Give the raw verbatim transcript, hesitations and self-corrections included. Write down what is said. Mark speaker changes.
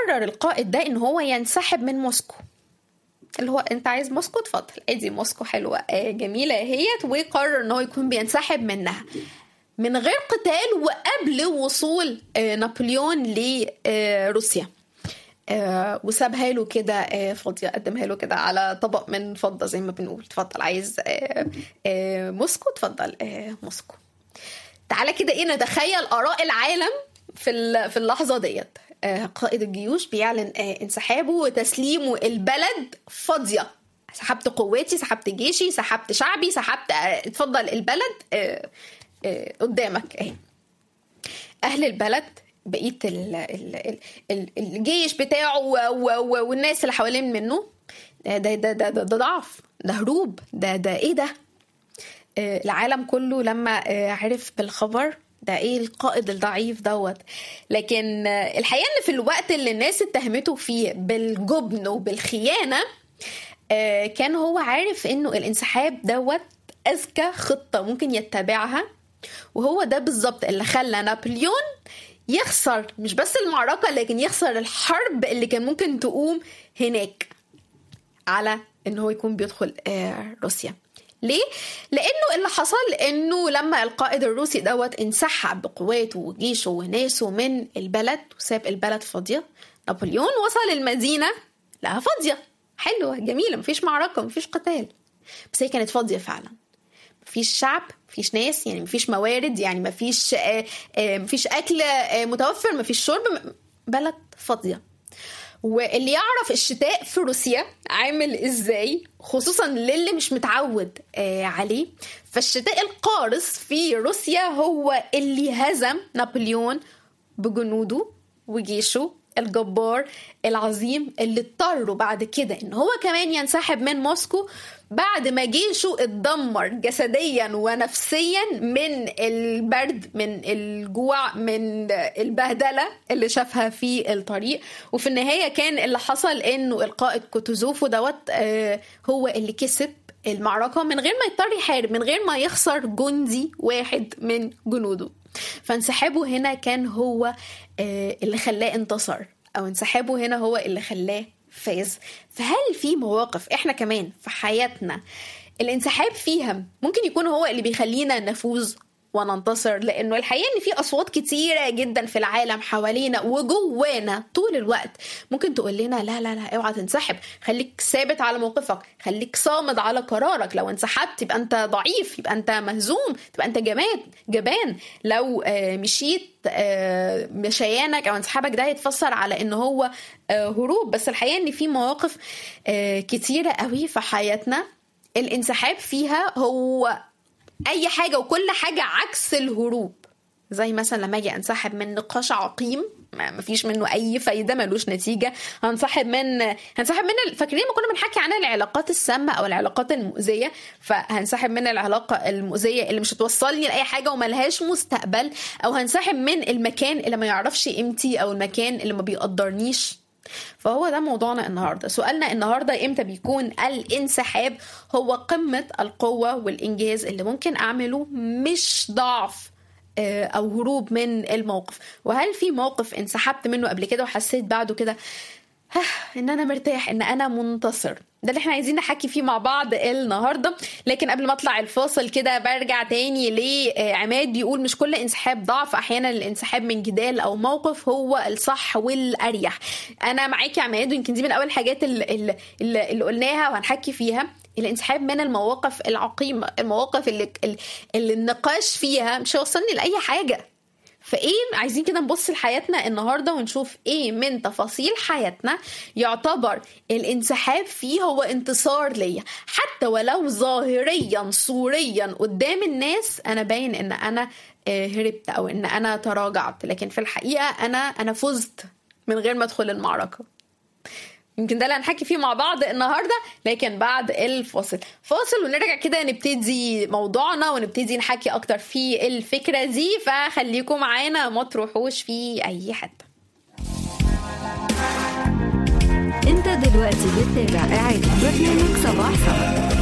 Speaker 1: قرر القائد ده ان هو ينسحب من موسكو، اللي هو انت عايز موسكو اتفضل، ادي موسكو حلوه جميله اهيت، وقرر ان هو يكون بينسحب منها من غير قتال وقبل وصول نابليون لروسيا، وسابها له كده فاضيه، قدمها له كده على طبق من فضه زي ما بنقول، اتفضل عايز موسكو اتفضل موسكو. تعالى كده ايه نتخيل اراء العالم في في اللحظه ديت. قائد الجيوش بيعلن انسحابه وتسليمه البلد فاضيه، سحبت قواتي، سحبت جيشي، سحبت شعبي، سحبت اتفضل البلد قدامك اهي. اهل البلد بقيه الجيش بتاعه والناس اللي حوالين منه ده ده ده ده, ده ضعف، ده هروب، ده ده ايه ده. العالم كله لما عرف بالخبر ده ايه القائد الضعيف دوت. لكن الحقيقه ان في الوقت اللي الناس اتهمته فيه بالجبن وبالخيانه كان هو عارف انه الانسحاب دوت اذكى خطه ممكن يتبعها، وهو ده بالظبط اللي خلى نابليون يخسر مش بس المعركه لكن يخسر الحرب اللي كان ممكن تقوم هناك على انه هو يكون بيدخل روسيا. ليه؟ لأنه اللي حصل إنه لما القائد الروسي دوت انسحب بقواته وجيشه وناسه من البلد وساب البلد فاضية، نابليون وصل المدينة لها فاضية حلوة جميلة، مفيش معركة مفيش قتال، بس هي كانت فاضية فعلا، مفيش شعب مفيش ناس، يعني مفيش موارد، يعني مفيش آآ آآ مفيش أكل متوفر، مفيش شرب، بلد فاضية. واللي يعرف الشتاء في روسيا عامل ازاي خصوصا للي مش متعود آه عليه، فالشتاء القارس في روسيا هو اللي هزم نابليون بجنوده وجيشه الجبار العظيم، اللي اضطروا بعد كده ان هو كمان ينسحب من موسكو بعد ما جيشه اتدمر جسديا ونفسيا من البرد، من الجوع، من البهدلة اللي شافها في الطريق. وفي النهاية كان اللي حصل انه القائد كوتوزوف دوت هو اللي كسب المعركة من غير ما يضطر يحارب، من غير ما يخسر جندي واحد من جنوده. فانسحابه هنا كان هو اللي خلاه انتصر، او انسحابه هنا هو اللي خلاه فاز. فهل في مواقف احنا كمان في حياتنا الانسحاب فيها ممكن يكون هو اللي بيخلينا نفوز وننتصر؟ لانه الحقيقه ان في اصوات كتيره جدا في العالم حوالينا وجوانا طول الوقت ممكن تقول لنا لا لا لا اوعى تنسحب، خليك ثابت على موقفك، خليك صامد على قرارك، لو انسحبت يبقى انت ضعيف، يبقى انت مهزوم، تبقى انت جبان جبان لو مشيت مشيانك او انسحابك ده هيتفسر على ان هو هروب. بس الحقيقه ان في مواقف كتيره قوي في حياتنا الانسحاب فيها هو اي حاجه وكل حاجه عكس الهروب. زي مثلا لما اجي انسحب من نقاش عقيم ما فيش منه اي فايده، ملوش نتيجه، هنسحب من هنسحب من فاكرين ما كنا بنحكي عن العلاقات السامه او العلاقات المؤذيه، فهنسحب من العلاقه المؤذيه اللي مش هتوصلني لاي حاجه وملهاش مستقبل، او هنسحب من المكان اللي ما يعرفش قيمتي او المكان اللي ما بيقدرنيش. فهو ده موضوعنا النهاردة. سؤالنا النهاردة امتى بيكون الانسحاب هو قمة القوة والإنجاز اللي ممكن أعمله، مش ضعف أو هروب من الموقف؟ وهل في موقف انسحبت منه قبل كده وحسيت بعده كده ان انا مرتاح، ان انا منتصر؟ ده اللي احنا عايزين نحكي فيه مع بعض النهاردة. لكن قبل ما اطلع الفاصل كده برجع تاني لعماد بيقول مش كل انسحاب ضعف، احيانا الانسحاب من جدال او موقف هو الصح والاريح. انا معاك يا عماد، ويمكن دي من اول الحاجات اللي, اللي, اللي قلناها وهنحكي فيها، الانسحاب من المواقف العقيمة، المواقف اللي, اللي النقاش فيها مش هيوصلني لأي حاجة. فايه عايزين كده نبص لحياتنا النهارده ونشوف ايه من تفاصيل حياتنا يعتبر الانسحاب فيه هو انتصار ليا، حتى ولو ظاهريا صوريا قدام الناس انا باين ان انا هربت او ان انا تراجعت، لكن في الحقيقه انا انا فزت من غير ما ادخل المعركه. يمكن ده اللي هنحكي فيه مع بعض النهاردة، لكن بعد الفاصل. فاصل ونرجع كده نبتدي موضوعنا ونبتدي نحكي أكتر في الفكرة دي، فخليكم معانا ما تروحوش في أي حتة.
Speaker 2: انت دلوقتي بتتابع إعادة برنامج صباح صباح.